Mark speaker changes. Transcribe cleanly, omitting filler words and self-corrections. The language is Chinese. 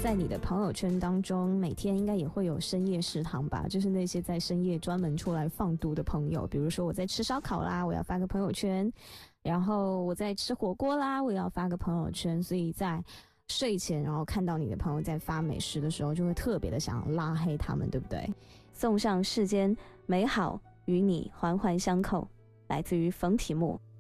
Speaker 1: 在你的朋友圈当中，每天应该也会有深夜食堂吧，就是那些在深夜专门出来放毒的朋友，比如说我在吃烧烤啦，我要发个朋友圈，然后我在吃火锅啦，我也要发个朋友圈，所以在睡前然后看到你的朋友在发美食的时候，就会特别的想要拉黑他们，对不对？送上世间美好与你环环相扣，来自于冯提莫。